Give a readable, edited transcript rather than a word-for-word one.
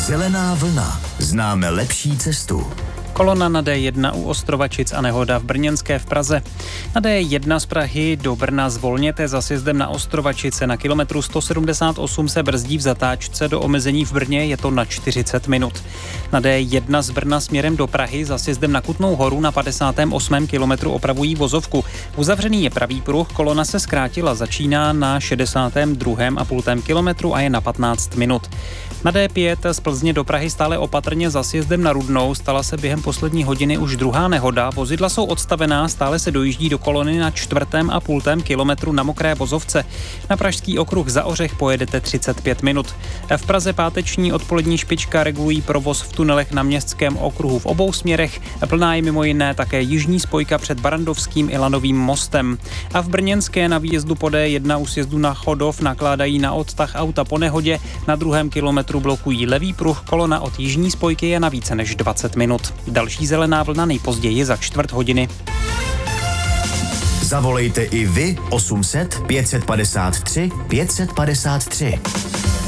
Zelená vlna. Známe lepší cestu. Kolona na D1 u Ostrovačic a nehoda v Brněnské v Praze. Na D1 z Prahy do Brna zvolněte za sjezdem na Ostrovačice. Na kilometru 178 se brzdí v zatáčce do omezení v Brně, je to na 40 minut. Na D1 z Brna směrem do Prahy za sjezdem na Kutnou Horu na 58. kilometru opravují vozovku. Uzavřený je pravý pruh, kolona se zkrátila, začíná na 62,5 kilometru a je na 15 minut. Na D5 z Plzně do Prahy stále opatrně za sjezdem na Rudnou, stala se během poslední hodiny už druhá nehoda. Vozidla jsou odstavená, stále se dojíždí do kolony na 4,5 kilometru na mokré vozovce. Na Pražský okruh za Ořech pojedete 35 minut. V Praze páteční odpolední špička, regulují provoz v tunelech na Městském okruhu v obou směrech. Plná je mimo jiné také jižní spojka před Barandovským i Lanovým mostem. A v Brněnské na výjezdu po D1 u sjezdu na Chodov nakládají na odtah auta po nehodě. Na 2. kilometru blokují levý pruh, kolona od jižní spojky je na více než 20 minut. Další zelená vlna nejpozději za 1/4 hodiny. Zavolejte i vy 800 553 553.